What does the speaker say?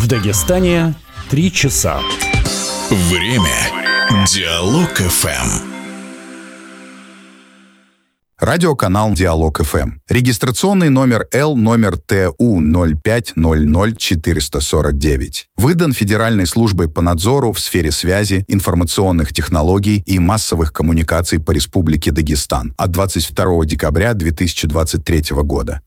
В Дагестане 3 часа. Время. Диалог ФМ. Радиоканал «Диалог ФМ». Регистрационный номер Л, номер ТУ 0500449. Выдан Федеральной службой по надзору в сфере связи, информационных технологий и массовых коммуникаций по Республике Дагестан от 22 декабря 2023 года.